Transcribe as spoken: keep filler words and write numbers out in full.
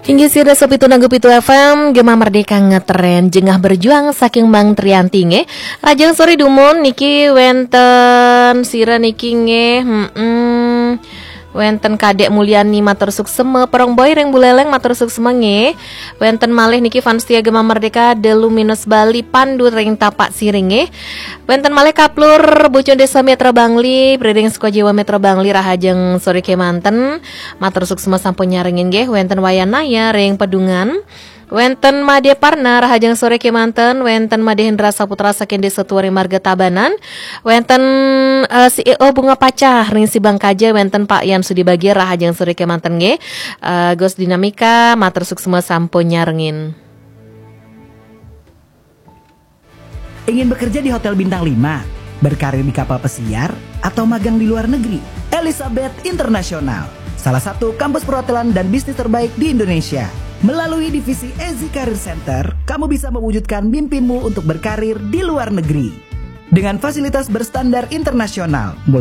Hingga sira sopi tunanggu pitu F M Gema Merdeka ngetren jengah berjuang saking Bang Trianti nge Rajang sore dumun niki wenten sira niki nge hmm, wenten kadek Mulyani matur sukseme perong boy reng buleleng matur sukseme nge wenten malih niki fanstia Gema Merdeka The Luminous Bali pandu reng tapak siring nge wenten malih kaplur Bocon Desa Metro Bangli Predeng Suko Jawa Metro Bangli rahajeng sore kemanten matur sukseme sampun nyaringin nge wenten wayanaya reng pedungan wenten Made Parna rahajeng sore kemanten wenten Made Hendra Saputra saking Desa Tuwari Marga Tabanan wenten uh, C E O Bunga Pacah ring si Bang Kaja wenten Pak Yan Sudi Bagi rahajeng sore kemanten nge uh, Gos Dinamika matur suksema sampun nyarengin. Ingin bekerja di Hotel Bintang lima, berkarir di kapal pesiar, atau magang di luar negeri? Elizabeth International, salah satu kampus perhotelan dan bisnis terbaik di Indonesia. Melalui divisi E Z Career Center, kamu bisa mewujudkan mimpimu untuk berkarir di luar negeri. Dengan fasilitas berstandar internasional,